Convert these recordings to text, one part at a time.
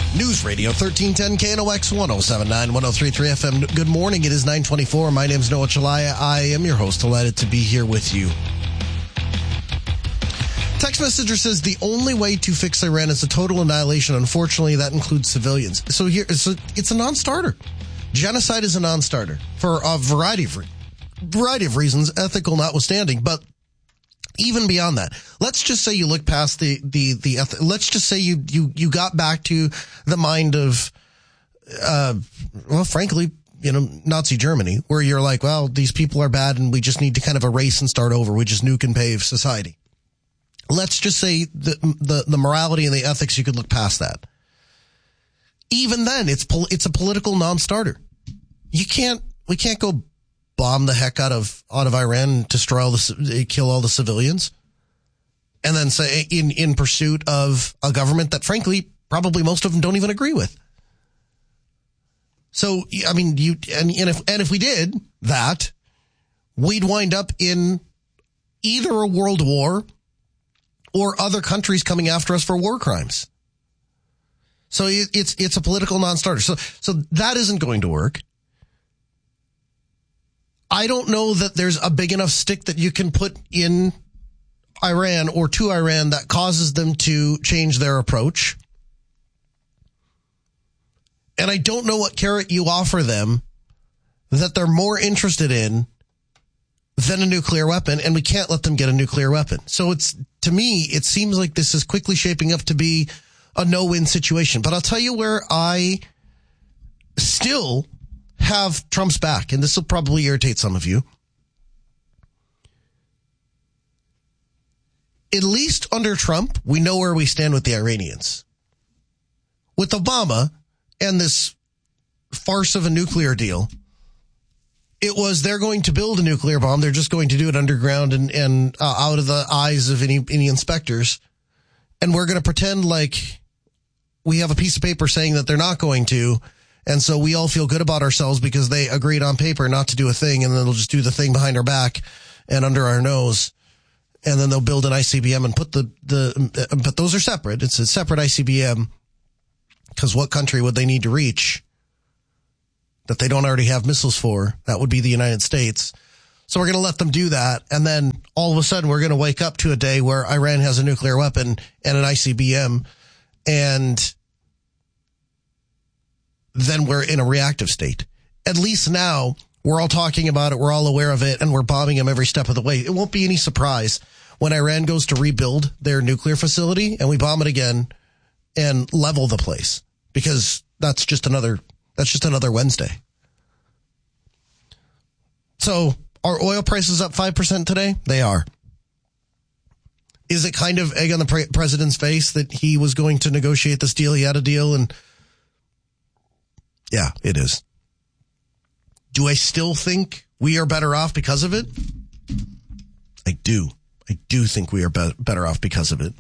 News Radio 1310 KNOX 1079 1033 FM. Good morning. It is 9:24. My name is Noah Chalaya. I am your host. Delighted to be here with you. Text messenger says the only way to fix Iran is a total annihilation. Unfortunately, that includes civilians. So it's a non-starter. Genocide is a non-starter for a variety of reasons, ethical notwithstanding. But even beyond that, let's just say you look past let's just say you got back to the mind of, frankly, Nazi Germany, where you're like, well, these people are bad and we just need to kind of erase and start over. We just nuke and pave society. Let's just say the morality and the ethics, you could look past that. Even then, it's a political non-starter. We can't go bomb the heck out of Iran and destroy kill all the civilians, and then say in pursuit of a government that, frankly, probably most of them don't even agree with. So, I mean, if we did that, we'd wind up in either a world war or other countries coming after us for war crimes. So it's a political non-starter. So that isn't going to work. I don't know that there's a big enough stick that you can put in Iran or to Iran that causes them to change their approach. And I don't know what carrot you offer them that they're more interested in than a nuclear weapon, and we can't let them get a nuclear weapon. So to me, it seems like this is quickly shaping up to be a no-win situation. But I'll tell you where I still have Trump's back, and this will probably irritate some of you. At least under Trump, we know where we stand with the Iranians. With Obama and this farce of a nuclear deal, it was they're going to build a nuclear bomb. They're just going to do it underground and out of the eyes of any inspectors. And we're going to pretend like we have a piece of paper saying that they're not going to. And so we all feel good about ourselves because they agreed on paper not to do a thing. And then they'll just do the thing behind our back and under our nose. And then they'll build an ICBM and put but those are separate. It's a separate ICBM, because what country would they need to reach that they don't already have missiles for? That would be the United States. So we're going to let them do that. And then all of a sudden we're going to wake up to a day where Iran has a nuclear weapon and an ICBM. And then we're in a reactive state. At least now we're all talking about it. We're all aware of it, and we're bombing them every step of the way. It won't be any surprise when Iran goes to rebuild their nuclear facility and we bomb it again and level the place, because that's just another Wednesday. So are oil prices up 5% today? They are. Is it kind of egg on the president's face that he was going to negotiate this deal? He had a deal, and yeah, it is. Do I still think we are better off because of it? I do. I do think we are better off because of it.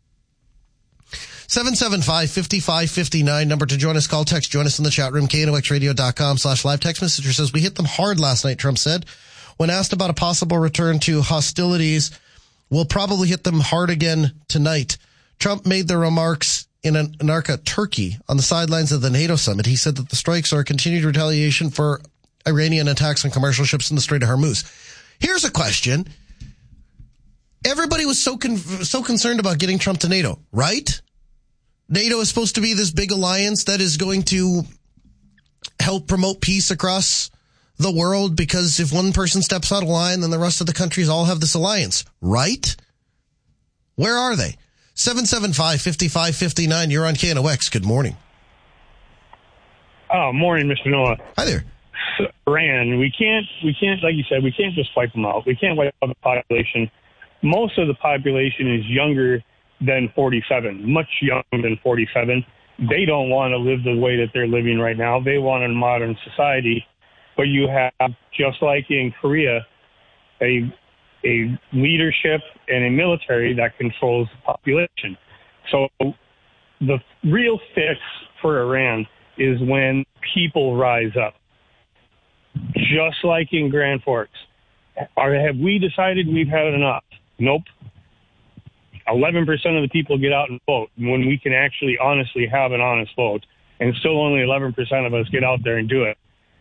775-5559, number to join us. Call, text, join us in the chat room, knoxradio.com/live. Text messenger says, we hit them hard last night, Trump said. When asked about a possible return to hostilities, we'll probably hit them hard again tonight. Trump made the remarks in Anarcha, Turkey, on the sidelines of the NATO summit. He said that the strikes are a continued retaliation for Iranian attacks on commercial ships in the Strait of Hormuz. Here's a question. Everybody was so concerned about getting Trump to NATO, right? NATO is supposed to be this big alliance that is going to help promote peace across the world, because if one person steps out of line, then the rest of the countries all have this alliance, right? Where are they? 775-5559, you're on KNOX. Good morning. Oh, morning, Mr. Noah. Hi there. Iran, we can't, like you said, we can't just wipe them out. We can't wipe out the population. Most of the population is younger than 47, much younger than 47. They don't want to live the way that they're living right now. They want a modern society. But you have, just like in Korea, a leadership and a military that controls the population. So the real fix for Iran is when people rise up. Just like in Grand Forks. Have we decided we've had enough? Nope. 11% of the people get out and vote when we can actually honestly have an honest vote, and still only 11% of us get out there and do it.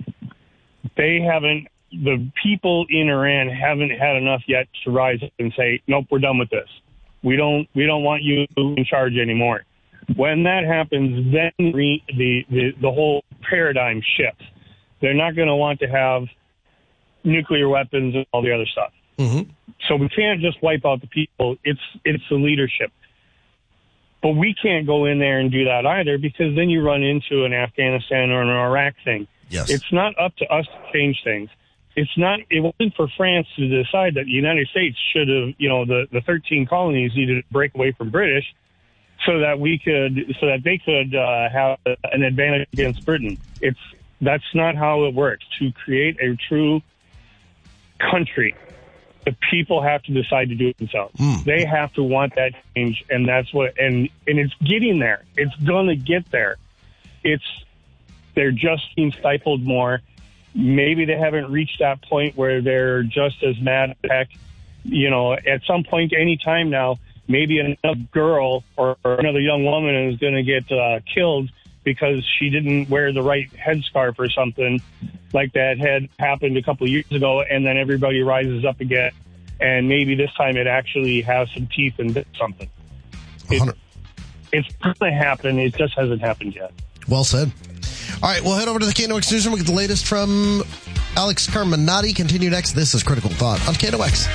The people in Iran haven't had enough yet to rise up and say, nope, we're done with this. We don't want you in charge anymore. When that happens, then the whole paradigm shifts. They're not going to want to have nuclear weapons and all the other stuff. Mm-hmm. So we can't just wipe out the people. It's the leadership. But we can't go in there and do that either, because then you run into an Afghanistan or an Iraq thing. Yes. It's not up to us to change things. It wasn't for France to decide that the United States should have, the 13 colonies needed to break away from British so that they could have an advantage against Britain. That's not how it works. To create a true country, the people have to decide to do it themselves. They have to want that change, and that's what. And it's getting there. It's going to get there. They're just being stifled more. Maybe they haven't reached that point where they're just as mad as heck. At some point, any time now, maybe another girl or another young woman is going to get killed because she didn't wear the right headscarf or something like that had happened a couple of years ago, and then everybody rises up again, and maybe this time it actually has some teeth and did something. It's going to happen. It just hasn't happened yet. Well said. All right, we'll head over to the KNOX newsroom. We'll get the latest from Alex Carminati. Continue next. This is Critical Thought on KNOX.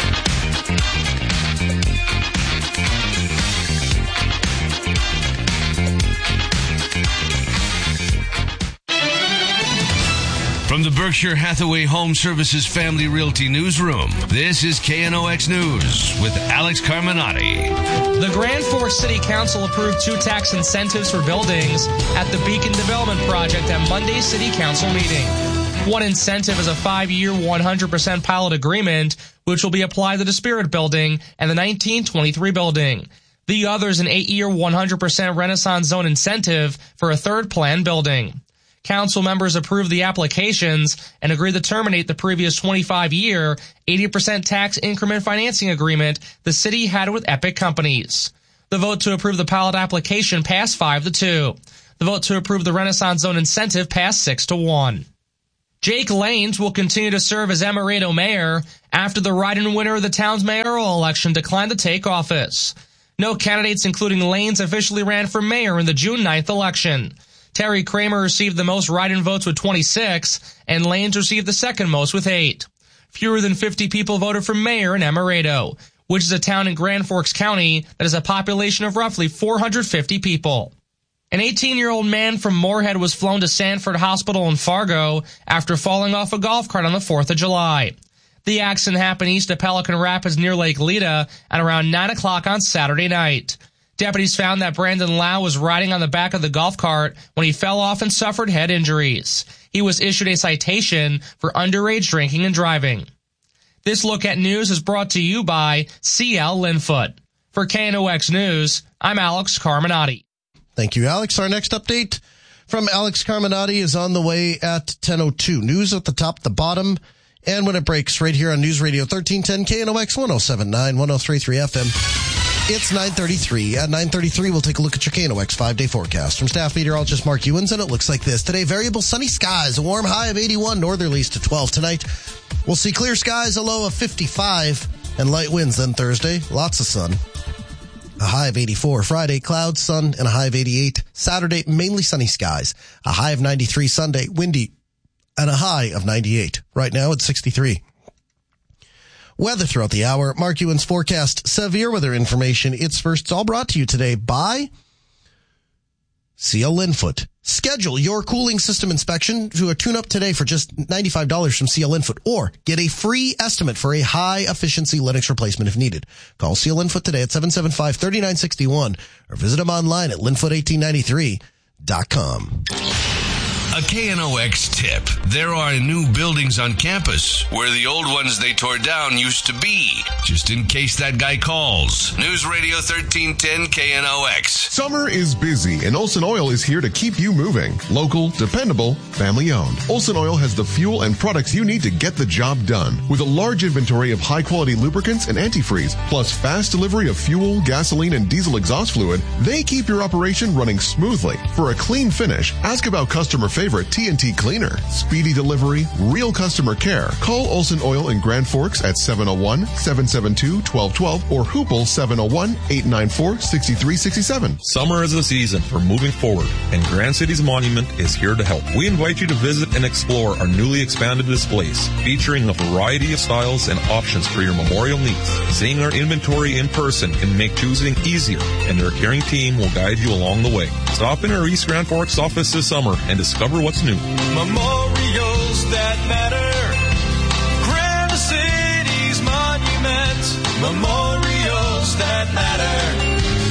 From the Berkshire Hathaway Home Services Family Realty Newsroom, this is KNOX News with Alex Carminati. The Grand Forks City Council approved 2 tax incentives for buildings at the Beacon Development Project at Monday's City Council meeting. One incentive is a 5-year, 100% pilot agreement, which will be applied to the Spirit Building and the 1923 building. The other is an 8-year, 100% Renaissance Zone incentive for a third planned building. Council members approved the applications and agreed to terminate the previous 25-year, 80% tax increment financing agreement the city had with Epic Companies. The vote to approve the pilot application passed 5-2. The vote to approve the Renaissance Zone incentive passed 6-1. Jake Lanes will continue to serve as Amaretto mayor after the write-in winner of the town's mayoral election declined to take office. No candidates, including Lanes, officially ran for mayor in the June 9th election. Terry Kramer received the most write-in votes with 26, and Lanes received the second most with 8. Fewer than 50 people voted for mayor in Amaretto, which is a town in Grand Forks County that has a population of roughly 450 people. An 18-year-old man from Moorhead was flown to Sanford Hospital in Fargo after falling off a golf cart on the 4th of July. The accident happened east of Pelican Rapids near Lake Leda at around 9 o'clock on Saturday night. Deputies found that Brandon Lau was riding on the back of the golf cart when he fell off and suffered head injuries. He was issued a citation for underage drinking and driving. This Look at News is brought to you by CL Linfoot. For KNOX News, I'm Alex Carminati. Thank you, Alex. Our next update from Alex Carminati is on the way at 10:02. News at the top, the bottom, and when it breaks right here on News Radio 1310 KNOX 107.9, 103.3 FM. It's 9:33. At 9:33, we'll take a look at your KNOX 5-day forecast. From staff meteorologist Mark Ewens, and it looks like this. Today, variable sunny skies, a warm high of 81, northerlies to 12. Tonight, we'll see clear skies, a low of 55, and light winds. Then Thursday, lots of sun, a high of 84. Friday, clouds, sun, and a high of 88. Saturday, mainly sunny skies, a high of 93. Sunday, windy, and a high of 98. Right now, it's 63. Weather throughout the hour. Mark Ewens forecast severe weather information. It's all brought to you today by CL Linfoot. Schedule your cooling system inspection to a tune-up today for just $95 from CL Linfoot, or get a free estimate for a high-efficiency Lennox replacement if needed. Call CL Linfoot today at 775-3961 or visit them online at linfoot1893.com. A KNOX tip. There are new buildings on campus where the old ones they tore down used to be. Just in case that guy calls. News Radio 1310 KNOX. Summer is busy and Olsen Oil is here to keep you moving. Local, dependable, family owned. Olsen Oil has the fuel and products you need to get the job done. With a large inventory of high quality lubricants and antifreeze, plus fast delivery of fuel, gasoline, and diesel exhaust fluid, they keep your operation running smoothly. For a clean finish, ask about customer favorite TNT Cleaner. Speedy delivery, real customer care. Call Olsen Oil in Grand Forks at 701-772-1212 or Hoople 701-894-6367. Summer is the season for moving forward, and Grand Cities Monument is here to help. We invite you to visit and explore our newly expanded displays, featuring a variety of styles and options for your memorial needs. Seeing our inventory in person can make choosing easier, and their caring team will guide you along the way. Stop in our East Grand Forks office this summer and discover what's new. Memorials that matter. Grand Cities Monument. Memorials that matter.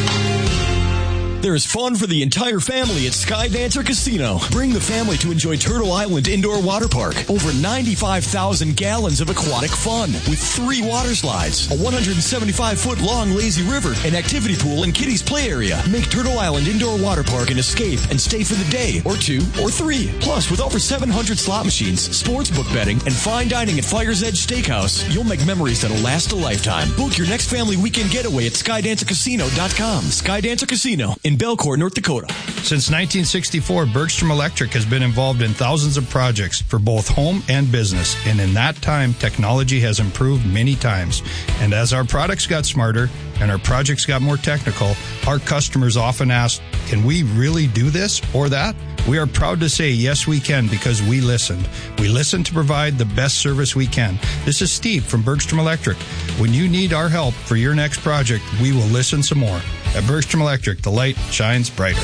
There's fun for the entire family at Skydancer Casino. Bring the family to enjoy Turtle Island Indoor Water Park. Over 95,000 gallons of aquatic fun with 3 water slides, a 175-foot long lazy river, an activity pool, and kiddies play area. Make Turtle Island Indoor Water Park an escape and stay for the day, or 2, or 3. Plus, with over 700 slot machines, sportsbook betting, and fine dining at Fire's Edge Steakhouse, you'll make memories that'll last a lifetime. Book your next family weekend getaway at SkydancerCasino.com. Skydancer Casino in Belcourt, North Dakota. Since 1964, Bergstrom Electric has been involved in thousands of projects for both home and business. And in that time, technology has improved many times. And as our products got smarter and our projects got more technical, our customers often ask, can we really do this or that? We are proud to say, yes, we can, because we listened. We listened to provide the best service we can. This is Steve from Bergstrom Electric. When you need our help for your next project, we will listen some more. At Bergstrom Electric, the light shines brighter.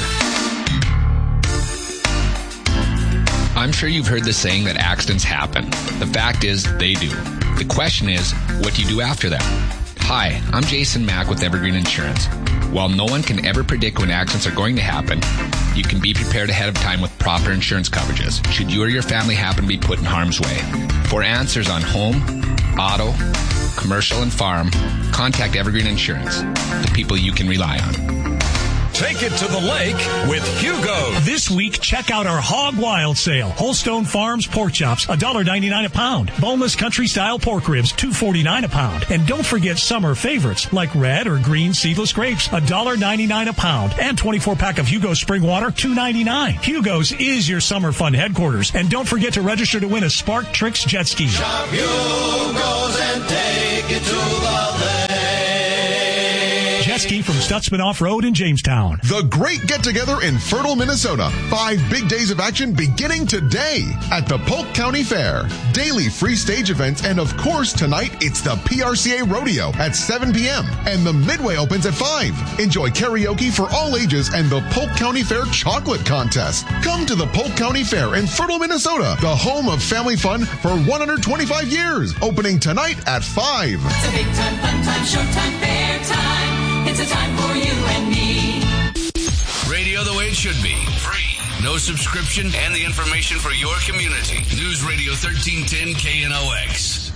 I'm sure you've heard the saying that accidents happen. The fact is, they do. The question is, what do you do after them? Hi, I'm Jason Mack with Evergreen Insurance. While no one can ever predict when accidents are going to happen, you can be prepared ahead of time with proper insurance coverages should you or your family happen to be put in harm's way. For answers on home, auto, commercial, and farm, contact Evergreen Insurance, the people you can rely on. Take it to the lake with Hugo. This week, check out our Hog Wild sale. Holstone Farms pork chops, $1.99 a pound. Boneless country-style pork ribs, $2.49 a pound. And don't forget summer favorites like red or green seedless grapes, $1.99 a pound. And 24-pack of Hugo's Spring Water, $2.99. Hugo's is your summer fun headquarters. And don't forget to register to win a Spark Tricks jet ski. Shop Hugo's and take it to the lake. Jet ski from Stutzman Off-Road in Jamestown. The Great Get-Together in Fertile, Minnesota. 5 big days of action beginning today at the Polk County Fair. Daily free stage events, and of course tonight it's the PRCA Rodeo at 7 p.m. and the Midway opens at 5. Enjoy karaoke for all ages and the Polk County Fair Chocolate Contest. Come to the Polk County Fair in Fertile, Minnesota, the home of family fun for 125 years. Opening tonight at 5. It's a big time, fun time, showtime, fair time. It's a time for you and me. Radio the way it should be. Free. No subscription and the information for your community. News Radio 1310 KNOX.